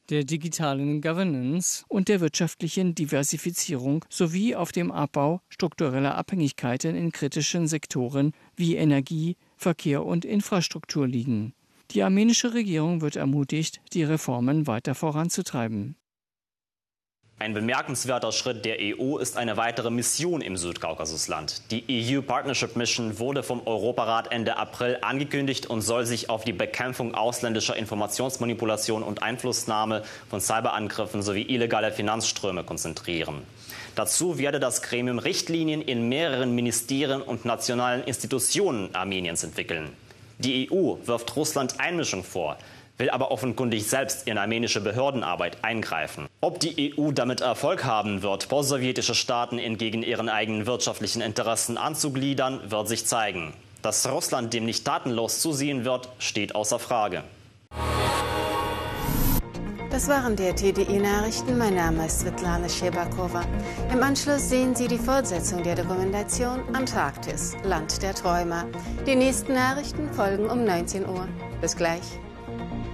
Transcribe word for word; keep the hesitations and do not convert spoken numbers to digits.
der digitalen Governance und der wirtschaftlichen Diversifizierung sowie auf dem Abbau struktureller Abhängigkeiten in kritischen Sektoren wie Energie, Verkehr und Infrastruktur liegen. Die armenische Regierung wird ermutigt, die Reformen weiter voranzutreiben. Ein bemerkenswerter Schritt der E U ist eine weitere Mission im Südkaukasusland. Die E U Partnership Mission wurde vom Europarat Ende April angekündigt und soll sich auf die Bekämpfung ausländischer Informationsmanipulation und Einflussnahme von Cyberangriffen sowie illegale Finanzströme konzentrieren. Dazu werde das Gremium Richtlinien in mehreren Ministerien und nationalen Institutionen Armeniens entwickeln. Die E U wirft Russland Einmischung vor, will aber offenkundig selbst in armenische Behördenarbeit eingreifen. Ob die E U damit Erfolg haben wird, postsowjetische Staaten entgegen ihren eigenen wirtschaftlichen Interessen anzugliedern, wird sich zeigen. Dass Russland dem nicht tatenlos zusehen wird, steht außer Frage. Das waren die T D I-Nachrichten. Mein Name ist Svetlana Schebakova. Im Anschluss sehen Sie die Fortsetzung der Dokumentation Antarktis, Land der Träumer. Die nächsten Nachrichten folgen um neunzehn Uhr. Bis gleich.